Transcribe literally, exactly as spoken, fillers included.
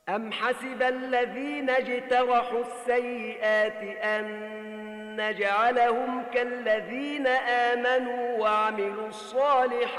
أم حسب الذين اجترحوا السيئات أن نجعلهم كالذين آمنوا وعملوا الصالحات